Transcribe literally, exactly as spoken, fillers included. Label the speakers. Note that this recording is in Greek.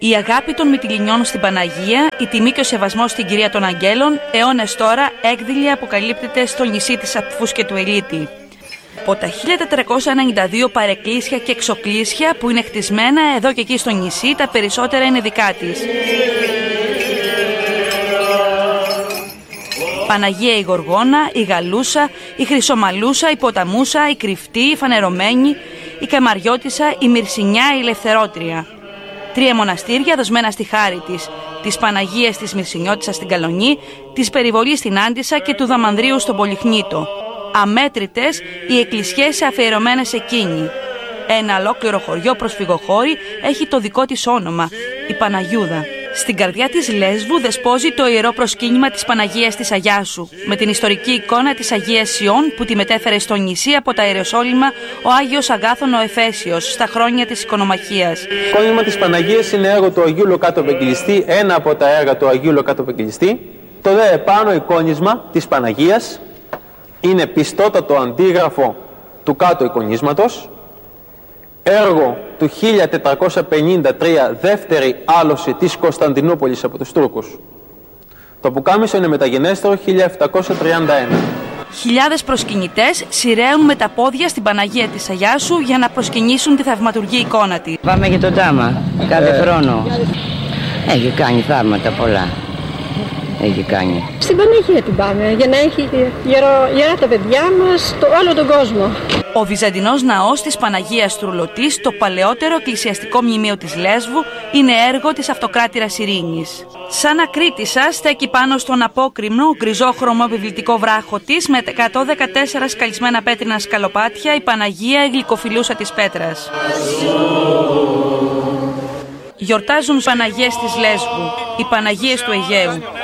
Speaker 1: Η αγάπη των Μυτιληνιών στην Παναγία, η τιμή και ο σεβασμός στην Κυρία των Αγγέλων, αιώνες τώρα έκδηλη αποκαλύπτεται στο νησί της Αφούς και του Ελίτη. Από τα χίλια τετρακόσια ενενήντα δύο παρεκκλήσια και εξοκλήσια που είναι χτισμένα εδώ και εκεί στο νησί, τα περισσότερα είναι δικά της. Παναγία η Γοργόνα, η Γαλούσα, η Χρυσομαλούσα, η Ποταμούσα, η Κρυφτή, η Φανερωμένη, η Καμαριώτισσα, η Μυρσινιά, η Ελευθερότρια. Τρία μοναστήρια δοσμένα στη χάρη της, της Παναγίας της Μυρσινιώτισσας στην Καλονή, της Περιβολής στην Άντισσα και του Δαμανδρίου στον Πολυχνίτο. Αμέτρητες οι εκκλησιές αφιερωμένες εκείνη. Ένα ολόκληρο χωριό προσφυγοχώρη έχει το δικό της όνομα, η Παναγιούδα. Στην καρδιά της Λέσβου δεσπόζει το ιερό προσκύνημα της Παναγίας της Αγιάσου, με την ιστορική εικόνα της Αγίας Σιών που τη μετέφερε στο νησί από τα Ιεροσόλυμα ο Άγιος Αγάθων ο Εφέσιος στα χρόνια της οικονομαχίας.
Speaker 2: Το εικόνημα της Παναγίας είναι έργο του Αγίου Λουκάτου Ευαγγελιστή, ένα από τα έργα του Αγίου Λουκάτου Ευαγγελιστή. Το δε επάνω εικόνισμα της Παναγίας είναι πιστότατο αντίγραφο του κάτω εικονίσματος, έργο του χίλια τετρακόσια πενήντα τρία, δεύτερη άλωση της Κωνσταντινούπολης από τους Τούρκους. Το πουκάμισο είναι μεταγενέστερο χίλια επτακόσια τριάντα ένα.
Speaker 1: Χιλιάδες προσκυνητές σειραίουν με τα πόδια στην Παναγία της Αγιάσου για να προσκυνήσουν τη θαυματουργή εικόνα της.
Speaker 3: Πάμε για τον Τάμα κάθε ε... χρόνο. Έχει κάνει θαύματα πολλά. Έχει κάνει.
Speaker 4: Στην Παναγία την πάμε για να έχει γερό, γερά τα παιδιά μας, το, όλο τον κόσμο.
Speaker 1: Ο Βυζαντινός ναός της Παναγίας Τρουλωτής, το παλαιότερο εκκλησιαστικό μνημείο της Λέσβου, είναι έργο της Αυτοκράτηρας Ειρήνης. Σαν ακρίτισσα στέκει πάνω στον απόκρημνο γκριζόχρωμο επιβλητικό βράχο της με εκατόν δεκατέσσερα σκαλισμένα πέτρινα σκαλοπάτια η Παναγία η γλυκοφιλούσα της Πέτρας. Γιορτάζουν Παναγίες της Λέσβου, οι Παναγίες του Αιγαίου.